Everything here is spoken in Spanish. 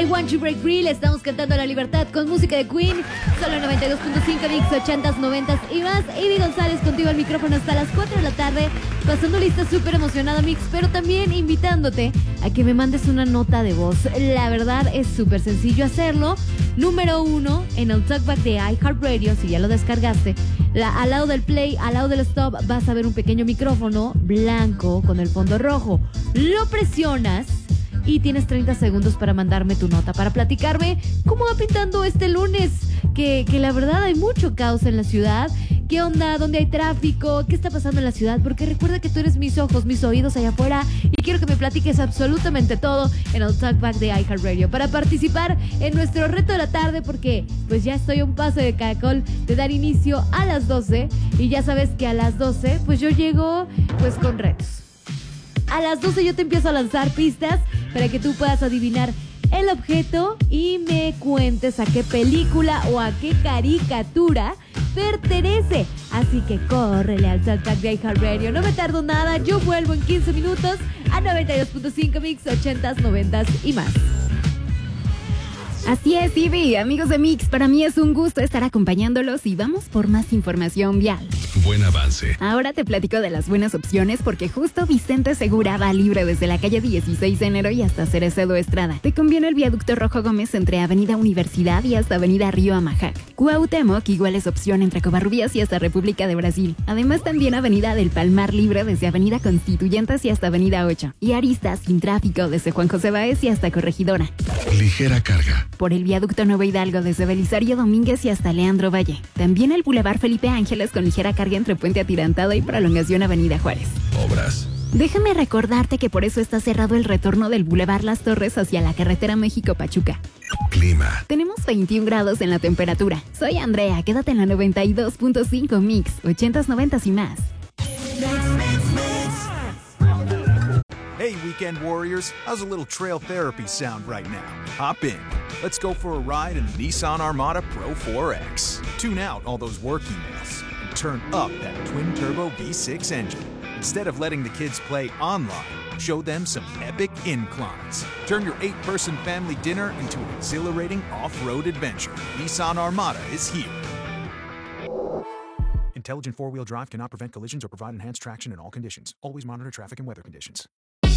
I Want to Break Free, le estamos cantando la libertad con música de Queen, solo 92.5 mix, 80s, 90s y más. Ivy González contigo al micrófono hasta las 4 de la tarde, pasando lista súper emocionada mix, pero también invitándote a que me mandes una nota de voz. La verdad es súper sencillo hacerlo. Número 1 en el Talkback de iHeartRadio, si ya lo descargaste, al lado del play, al lado del stop, vas a ver un pequeño micrófono blanco con el fondo rojo. Lo presionas y tienes 30 segundos para mandarme tu nota, para platicarme cómo va pintando este lunes, que la verdad hay mucho caos en la ciudad. ¿Qué onda? ¿Dónde hay tráfico? ¿Qué está pasando en la ciudad? Porque recuerda que tú eres mis ojos, mis oídos allá afuera, y quiero que me platiques absolutamente todo en el Talkback de iHeartRadio para participar en nuestro reto de la tarde, porque pues ya estoy a un paso de Caracol de dar inicio a las 12, y ya sabes que a las 12 pues yo llego pues con retos. A las 12 yo te empiezo a lanzar pistas para que tú puedas adivinar el objeto y me cuentes a qué película o a qué caricatura pertenece. Así que córrele al Talkback de iHeartRadio. No me tardo nada, yo vuelvo en 15 minutos a 92.5 mix, 80s, 90s y más. Así es, Ivy, amigos de Mix, para mí es un gusto estar acompañándolos y vamos por más información vial. Buen avance. Ahora te platico de las buenas opciones porque justo Vicente Segura va libre desde la calle 16 de enero y hasta Cerezo Estrada. Te conviene el viaducto Rojo Gómez entre Avenida Universidad y hasta Avenida Río Amajac. Cuauhtémoc igual es opción entre Covarrubias y hasta República de Brasil. Además también Avenida del Palmar libre desde Avenida Constituyentes y hasta Avenida 8. Y Aristas sin tráfico desde Juan José Báez y hasta Corregidora. Ligera carga. Por el viaducto Nuevo Hidalgo desde Belisario Domínguez y hasta Leandro Valle. También el Boulevard Felipe Ángeles con ligera carga entre Puente Atirantado y Prolongación Avenida Juárez. Obras. Déjame recordarte que por eso está cerrado el retorno del Boulevard Las Torres hacia la carretera México-Pachuca. Clima. Tenemos 21 grados en la temperatura. Soy Andrea, quédate en la 92.5 Mix, 80s, 90s y más. Hey, weekend warriors, how's a little trail therapy sound right now? Hop in. Let's go for a ride in the Nissan Armada Pro 4X. Tune out all those work emails and turn up that twin-turbo V6 engine. Instead of letting the kids play online, show them some epic inclines. Turn your 8-person family dinner into an exhilarating off-road adventure. Nissan Armada is here. Intelligent four-wheel drive cannot prevent collisions or provide enhanced traction in all conditions. Always monitor traffic and weather conditions.